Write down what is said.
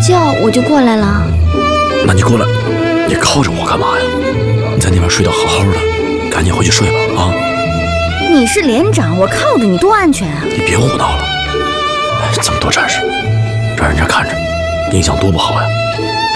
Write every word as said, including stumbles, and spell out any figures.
叫我就过来了。 那你过来，你靠着我干嘛呀？你在那边睡得好好的，赶紧回去睡吧啊！ 你是连长，我靠着你多安全啊！ 你别胡闹了，哎，这么多战士，让人家看着，影响多不好呀！